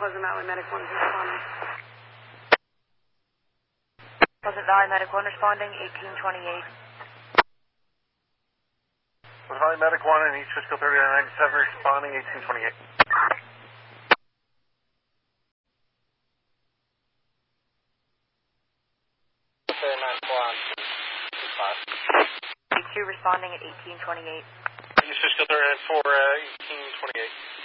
Pleasant Valley Medic 1 is responding. Pleasant Valley Medic 1 responding, 1828. Pleasant Valley Medic 1 and East Fishkill 3997 responding, 1828. Two responding at 1828. East Fishkill 3994, 1828.